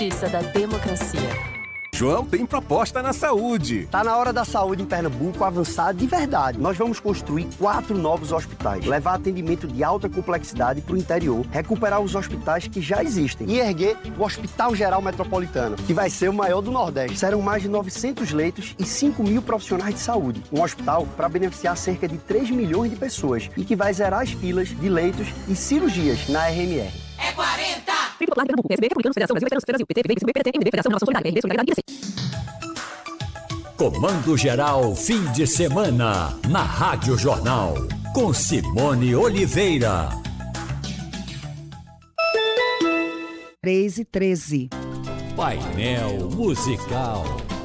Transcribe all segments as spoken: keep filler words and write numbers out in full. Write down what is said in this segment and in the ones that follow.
Justiça da democracia. João tem proposta na saúde. Tá na hora da saúde em Pernambuco avançar de verdade. Nós vamos construir quatro novos hospitais, levar atendimento de alta complexidade para o interior, recuperar os hospitais que já existem e erguer o Hospital Geral Metropolitano, que vai ser o maior do Nordeste. Serão mais de novecentos leitos e cinco mil profissionais de saúde. Um hospital para beneficiar cerca de três milhões de pessoas e que vai zerar as filas de leitos e cirurgias na R M R. É quarenta! Popular, Pernambuco, P S B, Republicano, Federação Brasil, Esperança, Brasil, P T, P V, P T, M D B, Federação Nação Solidária, R D, Solidariedade e Comando Geral, fim de semana, na Rádio Jornal, com Simone Oliveira. três e treze. Painel Musical.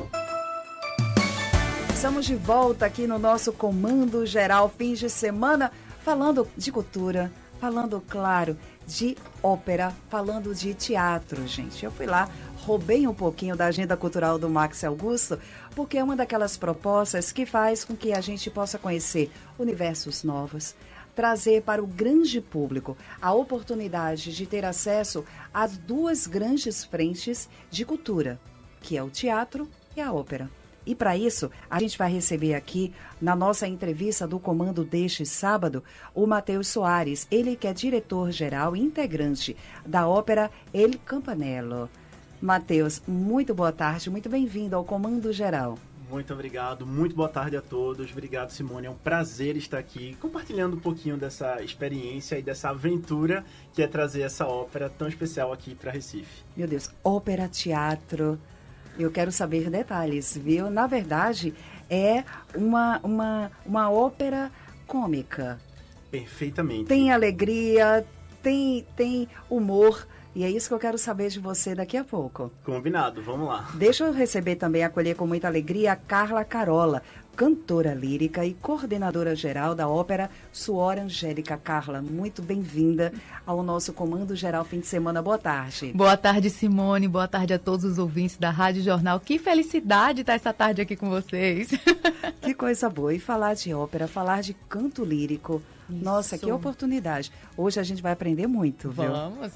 Estamos de volta aqui no nosso Comando Geral, fim de semana, falando de cultura, falando, claro, de ópera, falando de teatro, gente. Eu fui lá, roubei um pouquinho da agenda cultural do Max Augusto, porque é uma daquelas propostas que faz com que a gente possa conhecer universos novos, trazer para o grande público a oportunidade de ter acesso às duas grandes frentes de cultura, que é o teatro e a ópera. E para isso, a gente vai receber aqui, na nossa entrevista do Comando deste sábado, o Matheus Soares, ele que é diretor-geral e integrante da ópera El Campanello. Matheus, muito boa tarde, muito bem-vindo ao Comando Geral. Muito obrigado, muito boa tarde a todos. Obrigado, Simone. É um prazer estar aqui compartilhando um pouquinho dessa experiência e dessa aventura que é trazer essa ópera tão especial aqui para Recife. Meu Deus, ópera, teatro... Eu quero saber detalhes, viu? Na verdade, é uma, uma, uma ópera cômica. Perfeitamente. Tem alegria, tem, tem humor, e é isso que eu quero saber de você daqui a pouco. Combinado, vamos lá. Deixa eu receber também, acolher com muita alegria, a Carla Carola, cantora lírica e coordenadora geral da ópera Suor Angélica. Carla, muito bem-vinda ao nosso Comando Geral Fim de Semana. Boa tarde. Boa tarde, Simone. Boa tarde a todos os ouvintes da Rádio Jornal. Que felicidade estar essa tarde aqui com vocês. Que coisa boa. E falar de ópera, falar de canto lírico. Isso. Nossa, que oportunidade. Hoje a gente vai aprender muito, viu? Vamos.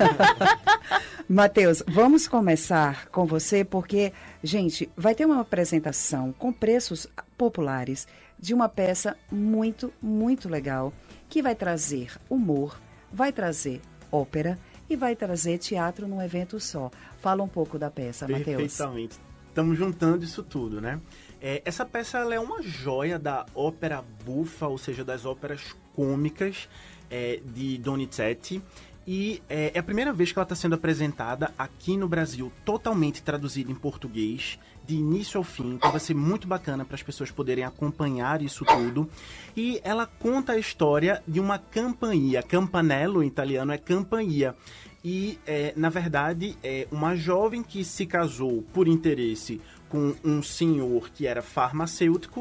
Matheus, vamos começar com você porque, gente, vai ter uma apresentação com preços populares de uma peça muito, muito legal que vai trazer humor, vai trazer ópera e vai trazer teatro num evento só. Fala um pouco da peça, Matheus. Perfeitamente. Estamos juntando isso tudo, né? É, essa peça ela é uma joia da ópera buffa, ou seja, das óperas cômicas é, de Donizetti. E é, é a primeira vez que ela está sendo apresentada aqui no Brasil, totalmente traduzida em português, de início ao fim. Então vai ser muito bacana para as pessoas poderem acompanhar isso tudo. E ela conta a história de uma campanha. Campanello, em italiano, é campanha. E, é, na verdade, é uma jovem que se casou por interesse com um senhor que era farmacêutico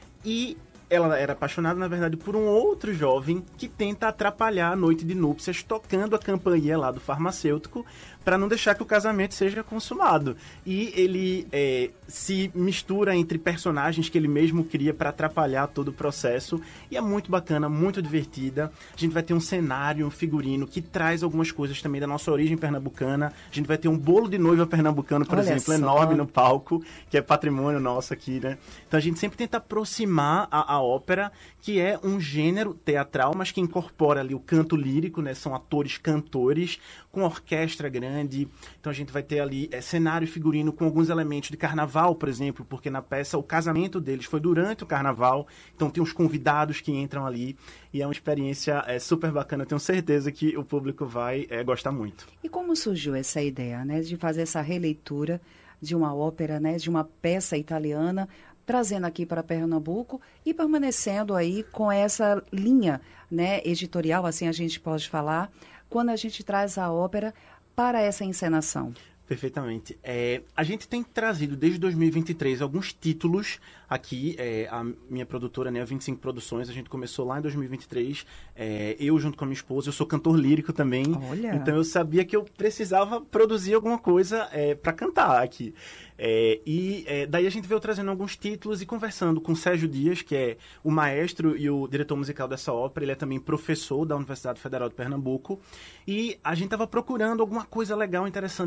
e ela era apaixonada, na verdade, por um outro jovem que tenta atrapalhar a noite de núpcias tocando a campainha lá do farmacêutico para não deixar que o casamento seja consumado. E ele é, se mistura entre personagens que ele mesmo cria para atrapalhar todo o processo. E é muito bacana, muito divertida. A gente vai ter um cenário, um figurino que traz algumas coisas também da nossa origem pernambucana. A gente vai ter um bolo de noiva pernambucano, por Olha exemplo, só. enorme no palco, que é patrimônio nosso aqui, né? Então a gente sempre tenta aproximar a, a ópera, que é um gênero teatral, mas que incorpora ali o canto lírico, né? São atores cantores, com orquestra grande. Então a gente vai ter ali é, cenário e figurino com alguns elementos de carnaval, por exemplo, porque na peça o casamento deles foi durante o carnaval, então tem os convidados que entram ali e é uma experiência é, super bacana. Eu tenho certeza que o público vai é, gostar muito. E como surgiu essa ideia, né, de fazer essa releitura de uma ópera, né, de uma peça italiana, trazendo aqui para Pernambuco e permanecendo aí com essa linha, né, editorial, assim a gente pode falar, quando a gente traz a ópera para essa encenação? Perfeitamente. É, a gente tem trazido desde dois mil e vinte e três alguns títulos aqui, é, a minha produtora, né, a vinte e cinco Produções, a gente começou lá em dois mil e vinte e três, é, eu junto com a minha esposa, eu sou cantor lírico também, Olha. Então eu sabia que eu precisava produzir alguma coisa é, para cantar aqui. É, e é, daí a gente veio trazendo alguns títulos e conversando com o Sérgio Dias, que é o maestro e o diretor musical dessa ópera, ele é também professor da Universidade Federal de Pernambuco, e a gente estava procurando alguma coisa legal, interessante para trazer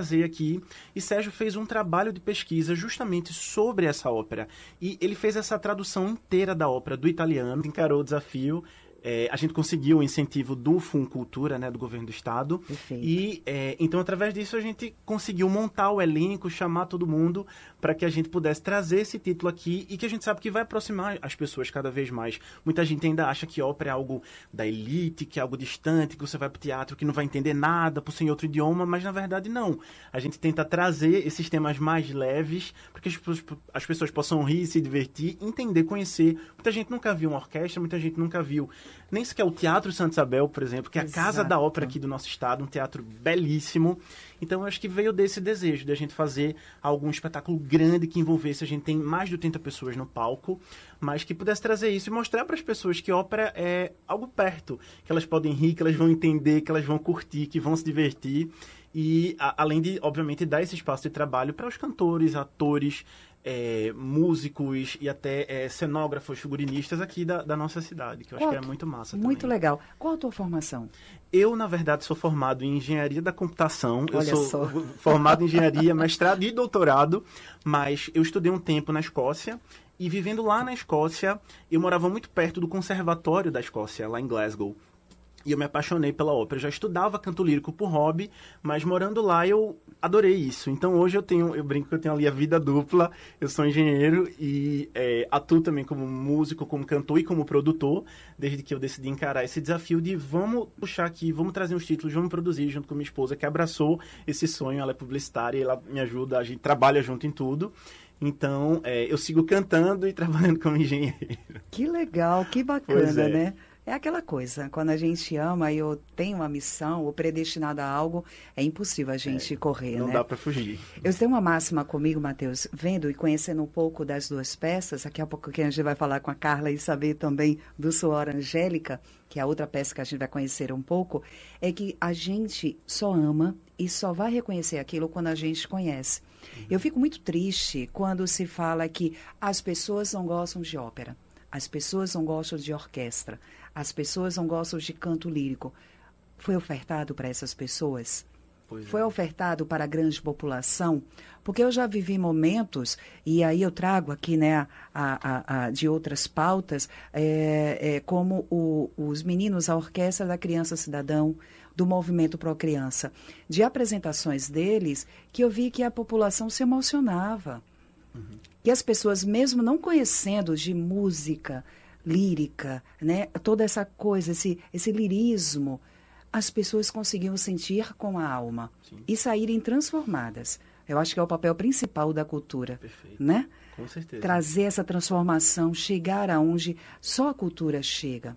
trazer aqui. E Sérgio fez um trabalho de pesquisa justamente sobre essa ópera. E ele fez essa tradução inteira da ópera do italiano, encarou o desafio. É, a gente conseguiu o incentivo do Funcultura, né, do governo do estado. Perfeito. E é, então, através disso, a gente conseguiu montar o elenco, chamar todo mundo para que a gente pudesse trazer esse título aqui e que a gente sabe que vai aproximar as pessoas cada vez mais. Muita gente ainda acha que ópera é algo da elite, que é algo distante, que você vai para o teatro que não vai entender nada por ser em outro idioma, mas na verdade não. A gente tenta trazer esses temas mais leves para que as pessoas, as pessoas possam rir, se divertir, entender, conhecer. Muita gente nunca viu uma orquestra, muita gente nunca viu nem sequer o Teatro Santa Isabel, por exemplo, que é a Exato. casa da ópera aqui do nosso estado, um teatro belíssimo. Então, eu acho que veio desse desejo de a gente fazer algum espetáculo grande que envolvesse, a gente tem mais de oitenta pessoas no palco, mas que pudesse trazer isso e mostrar para as pessoas que ópera é algo perto, que elas podem rir, que elas vão entender, que elas vão curtir, que vão se divertir. E, a, além de, obviamente, dar esse espaço de trabalho para os cantores, atores, É, músicos e até é, cenógrafos, figurinistas aqui da, da nossa cidade, que eu Qual acho que é muito massa Muito também. legal. Qual a tua formação? Eu, na verdade, sou formado em Engenharia da Computação. Olha eu sou só. formado em Engenharia, mestrado e doutorado, mas eu estudei um tempo na Escócia e, vivendo lá na Escócia, eu morava muito perto do Conservatório da Escócia, lá em Glasgow. E eu me apaixonei pela ópera. Eu já estudava canto lírico por hobby, mas morando lá eu adorei isso. Então hoje eu tenho, eu brinco que eu tenho ali a vida dupla. Eu sou engenheiro e é, atuo também como músico, como cantor e como produtor, desde que eu decidi encarar esse desafio de vamos puxar aqui, vamos trazer uns títulos, vamos produzir junto com minha esposa, que abraçou esse sonho. Ela é publicitária e ela me ajuda, a gente trabalha junto em tudo. Então, é, eu sigo cantando e trabalhando como engenheiro. Que legal, que Pois bacana, é. né? É aquela coisa, quando a gente ama e eu tenho uma missão ou predestinada a algo, é impossível a gente correr, Não né? dá para fugir. Eu tenho uma máxima comigo, Matheus, vendo e conhecendo um pouco das duas peças, daqui a pouco que a gente vai falar com a Carla e saber também do Suor Angélica, que é a outra peça que a gente vai conhecer um pouco, é que a gente só ama e só vai reconhecer aquilo quando a gente conhece. Uhum. Eu fico muito triste quando se fala que as pessoas não gostam de ópera, as pessoas não gostam de orquestra, as pessoas não gostam de canto lírico. Foi ofertado para essas pessoas? Pois Foi é. ofertado para a grande população? Porque eu já vivi momentos, e aí eu trago aqui, né, a, a, a, de outras pautas, é, é, como o, os meninos, a Orquestra da Criança Cidadão, do Movimento Pro Criança, de apresentações deles, que eu vi que a população se emocionava. Uhum. E as pessoas, mesmo não conhecendo de música, lírica, né, toda essa coisa, esse, esse lirismo, as pessoas conseguiam sentir com a alma. Sim. E saírem transformadas. Eu acho que é o papel principal da cultura. Perfeito. Né? Com certeza. Trazer essa transformação, chegar aonde só a cultura chega.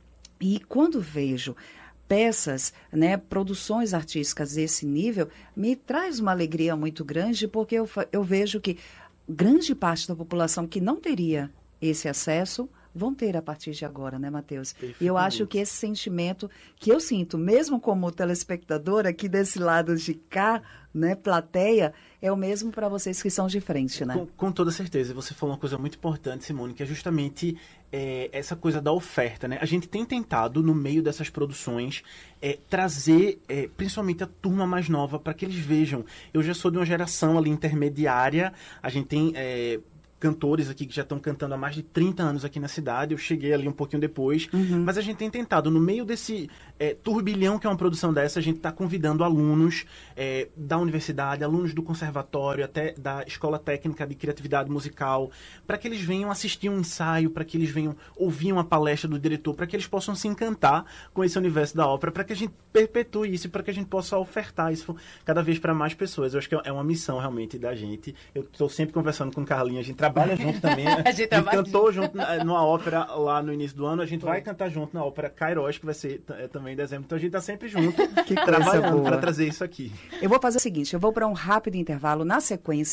E quando vejo peças, né, produções artísticas desse nível, me traz uma alegria muito grande, porque eu, eu vejo que grande parte da população que não teria esse acesso vão ter a partir de agora, né, Matheus? E eu acho que esse sentimento que eu sinto, mesmo como telespectador aqui desse lado de cá, né, plateia, é o mesmo para vocês que são de frente, né? Com, com toda certeza. Você falou uma coisa muito importante, Simone, que é justamente é, essa coisa da oferta, né? A gente tem tentado, no meio dessas produções, é, trazer é, principalmente a turma mais nova para que eles vejam. Eu já sou de uma geração ali intermediária, a gente tem... É, cantores aqui que já estão cantando há mais de trinta anos aqui na cidade. Eu cheguei ali um pouquinho depois. Uhum. Mas a gente tem tentado, no meio desse é, turbilhão que é uma produção dessa, a gente está convidando alunos é, da universidade, alunos do conservatório, até da Escola Técnica de Criatividade Musical, para que eles venham assistir um ensaio, para que eles venham ouvir uma palestra do diretor, para que eles possam se encantar com esse universo da ópera, para que a gente perpetue isso e para que a gente possa ofertar isso cada vez para mais pessoas. Eu acho que é uma missão realmente da gente. Eu estou sempre conversando com o Carlinhos, a gente trabalha junto também. A gente, a gente cantou junto numa ópera lá no início do ano. A gente vai cantar junto na ópera Kairos, que vai ser é, também em dezembro. Então a gente tá sempre junto, que trabalhando para trazer isso aqui. Eu vou fazer o seguinte, eu vou para um rápido intervalo. Na sequência,